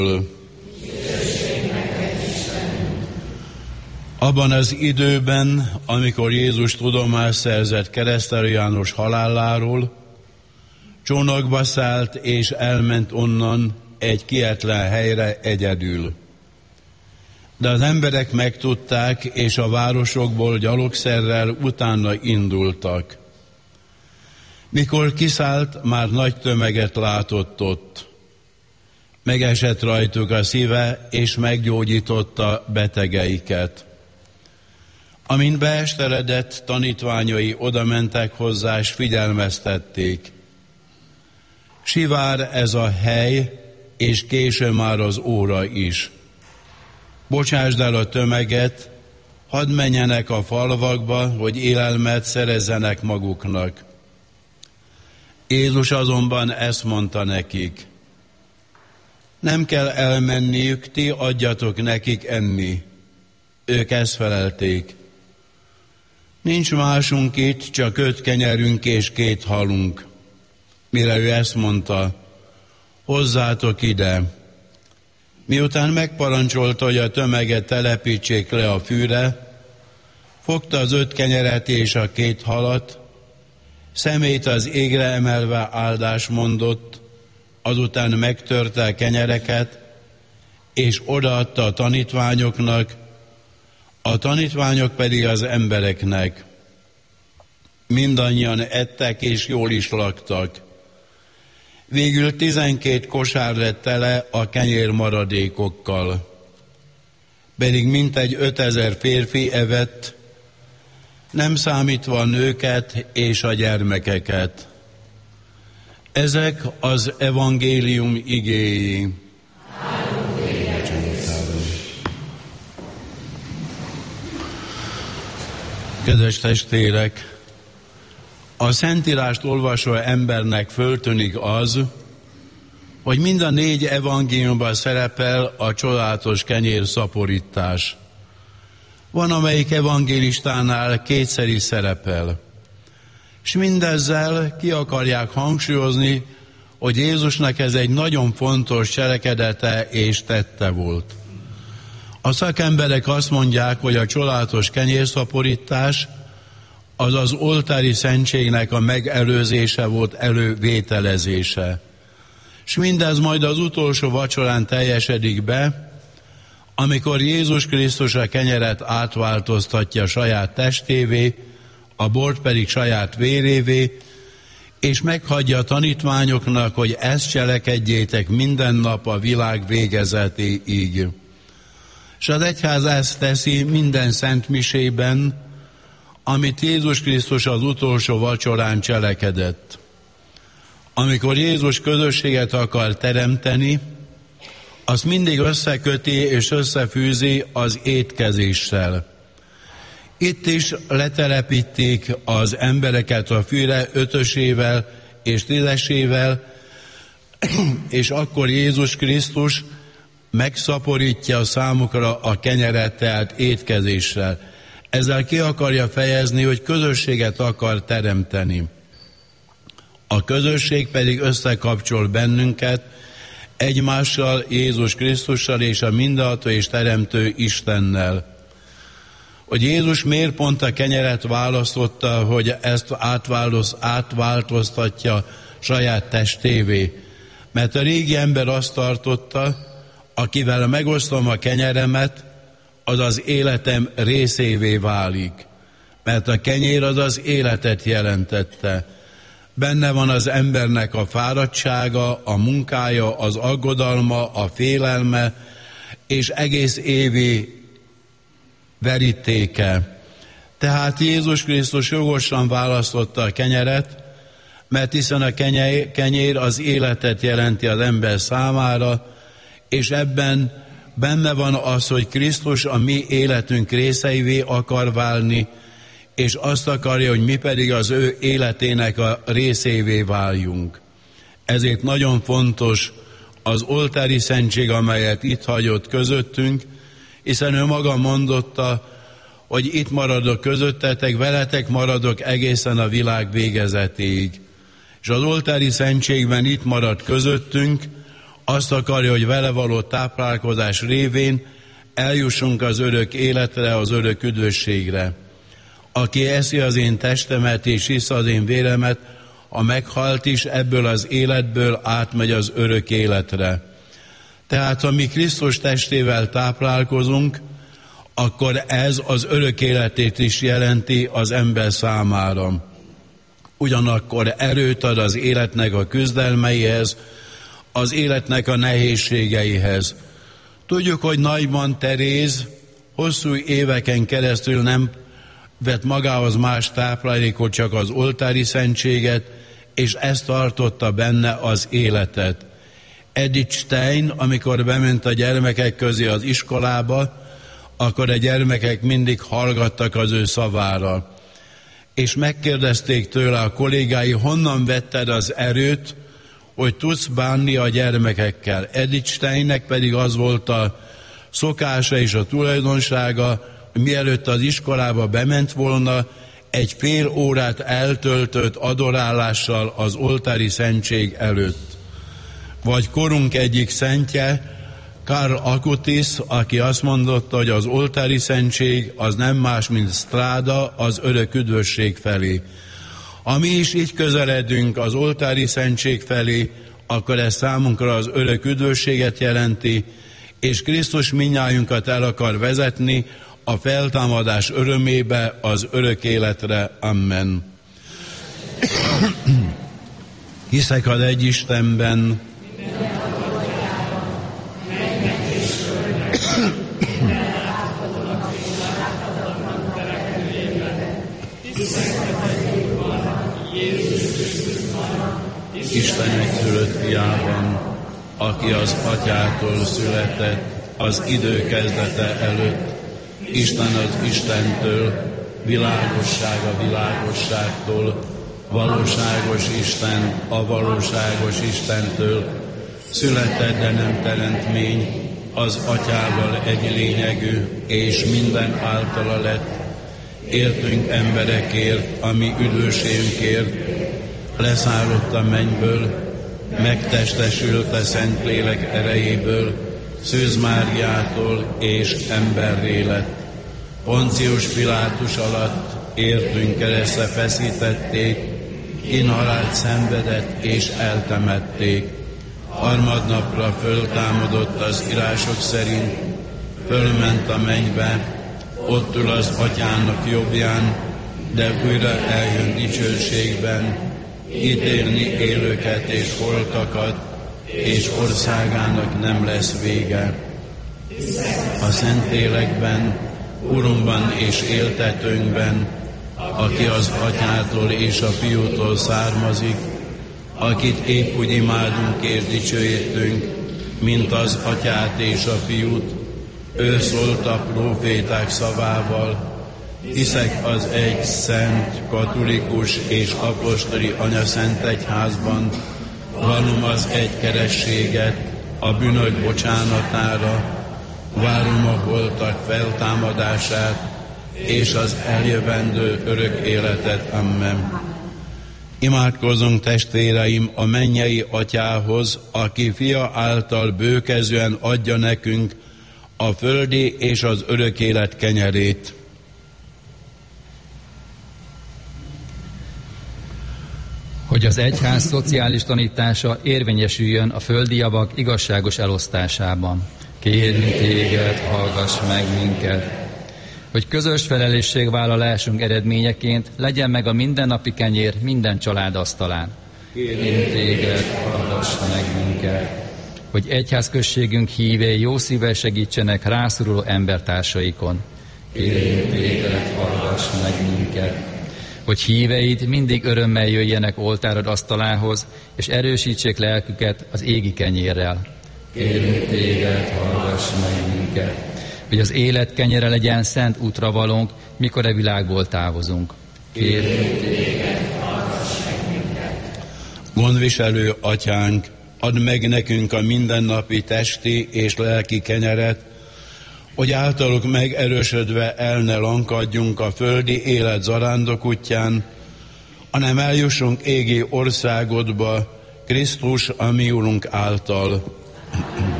Abban az időben, amikor Jézus tudomást szerzett Keresztelő János haláláról, csónakba szállt és elment onnan egy kietlen helyre egyedül. De az emberek megtudták, és a városokból gyalogszerrel utána indultak. Mikor kiszállt, már nagy tömeget látott ott. Megesett rajtuk a szíve, és meggyógyította betegeiket. Amint beesteledett, tanítványai odamentek hozzá, és figyelmeztették. Sivár ez a hely, és késő már az óra is. Bocsásd el a tömeget, hadd menjenek a falvakba, hogy élelmet szerezzenek maguknak. Jézus azonban ezt mondta nekik. Nem kell elmenniük, ti adjatok nekik enni. Ők ezt felelték. Nincs másunk itt, csak 5 kenyerünk és 2 halunk. Mire ő ezt mondta, hozzátok ide. Miután megparancsolta, hogy a tömeget telepítsék le a fűre, fogta az 5 kenyeret és a 2 halat, szemét az égre emelve áldást mondott, azután megtörte a kenyereket, és odaadta a tanítványoknak, a tanítványok pedig az embereknek. Mindannyian ettek, és jól is laktak. Végül 12 kosár lett tele a kenyér maradékokkal. Pedig mintegy 5000 férfi evett, nem számítva a nőket és a gyermekeket. Ezek az evangélium igéi. Kedves testvérek, a Szentírást olvasó embernek föltűnik az, hogy mind a 4 evangéliumban szerepel a csodálatos kenyérszaporítás. Van, amelyik evangélistánál 2-szer is szerepel. És mindezzel ki akarják hangsúlyozni, hogy Jézusnak ez egy nagyon fontos cselekedete és tette volt. A szakemberek azt mondják, hogy a csodálatos kenyérszaporítás az az oltári szentségnek a megelőzése volt, elővételezése. És mindez majd az utolsó vacsorán teljesedik be, amikor Jézus Krisztus a kenyeret átváltoztatja saját testévé, a bort pedig saját vérévé, és meghagyja a tanítványoknak, hogy ezt cselekedjétek minden nap a világ végezetéig. És az egyház ezt teszi minden szentmisében, amit Jézus Krisztus az utolsó vacsorán cselekedett. Amikor Jézus közösséget akar teremteni, azt mindig összeköti és összefűzi az étkezéssel. Itt is letelepítik az embereket a fűre 5-ösével és 10-esével, és akkor Jézus Krisztus megszaporítja a számukra a kenyeret, tehát étkezéssel. Ezzel ki akarja fejezni, hogy közösséget akar teremteni. A közösség pedig összekapcsol bennünket egymással, Jézus Krisztussal és a mindenható és teremtő Istennel. Hogy Jézus miért pont a kenyeret választotta, hogy ezt átváltoztatja saját testévé? Mert a régi ember azt tartotta, akivel megosztom a kenyeremet, az az életem részévé válik. Mert a kenyér az az életet jelentette. Benne van az embernek a fáradtsága, a munkája, az aggodalma, a félelme, és egész évi verítéke. Tehát Jézus Krisztus jogosan választotta a kenyeret, mert hiszen a kenyér az életet jelenti az ember számára, és ebben benne van az, hogy Krisztus a mi életünk részeivé akar válni, és azt akarja, hogy mi pedig az ő életének a részévé váljunk. Ezért nagyon fontos az oltári szentség, amelyet itt hagyott közöttünk, hiszen ő maga mondotta, hogy itt maradok közöttetek, veletek maradok egészen a világ végezetéig. És az oltári szentségben itt marad közöttünk, Azt akarja, hogy vele való táplálkozás révén eljussunk az örök életre, az örök üdvösségre. Aki eszi az én testemet és hisz az én véremet, a meghalt is ebből az életből átmegy az örök életre. Tehát, ha mi Krisztus testével táplálkozunk, akkor ez az örök életét is jelenti az ember számára. Ugyanakkor erőt ad az életnek a küzdelmeihez, az életnek a nehézségeihez. Tudjuk, hogy Nagyban Teréz hosszú éveken keresztül nem vett magához más táplálékot, csak az oltári szentséget, és ezt tartotta benne az életet. Edith Stein, amikor bement a gyermekek közé az iskolába, akkor a gyermekek mindig hallgattak az ő szavára. És megkérdezték tőle a kollégái, honnan vetted az erőt, hogy tudsz bánni a gyermekekkel. Edith Steinnek pedig az volt a szokása és a tulajdonsága, hogy mielőtt az iskolába bement volna, egy fél órát eltöltött adorálással az oltári szentség előtt. Vagy korunk egyik szentje, Karl Acutis, aki azt mondotta, hogy az oltári szentség az nem más, mint stráda az örök üdvösség felé. Ha mi is így közeledünk az oltári szentség felé, akkor ez számunkra az örök üdvösséget jelenti, és Krisztus mindnyájunkat el akar vezetni a feltámadás örömébe, az örök életre. Amen. Hiszek az egy Istenben, Istenek szülött fiában, aki az atyától született az idő kezdete előtt, Isten az Istentől, világosság a világosságtól, valóságos Isten a valóságos Istentől, született, de nem teremtmény, az atyával egy lényegű, és minden általa lett, értünk emberekért, ami üdvösségünkért, leszállott a mennyből, megtestesült a Szentlélek erejéből, Szűz Máriától és emberré lett. Poncius Pilátus alatt értünk keresztre feszítették, kínhalált szenvedett és eltemették. Harmadnapra föltámadott az írások szerint, fölment a mennybe, ott ül az atyának jobbján, de újra eljön dicsőségben, ítélni élőket és holtakat, és országának nem lesz vége. A Szentlélekben, Urunkban és éltetőnkben, aki az atyától és a fiútól származik, akit épp úgy imádunk és dicsőítünk, mint az atyát és a fiút, ő szólt a próféták szavával, hiszek az egy szent, katolikus és apostoli anyaszent egyházban, vallom az egy kerességet a bűnök bocsánatára, várom a holtak feltámadását és az eljövendő örök életet. Amen. Imádkozzunk, testvéreim, a mennyei atyához, aki fia által bőkezően adja nekünk a földi és az örök élet kenyerét. Hogy az egyház szociális tanítása érvényesüljön a földi javak igazságos elosztásában. Kérünk téged, hallgass meg minket. Hogy közös felelősségvállalásunk eredményeként legyen meg a mindennapi kenyér minden család asztalán. Kérünk téged, hallgass meg minket. Hogy egyházközségünk hívei jó szívvel segítsenek rászoruló embertársaikon. Kérünk téged, hallgass meg minket. Hogy híveid mindig örömmel jöjjenek oltárod asztalához, és erősítsék lelküket az égi kenyérrel. Kérünk téged, hallgass meg minket. Hogy az élet kenyere legyen szent útravalónk, mikor a világból távozunk. Kérünk téged, hallgass meg minket. Gondviselő atyánk, add meg nekünk a mindennapi testi és lelki kenyeret, hogy általuk megerősödve el ne lankadjunk a földi élet zarándok útján, hanem eljussunk égi országodba Krisztus, a mi Urunk által.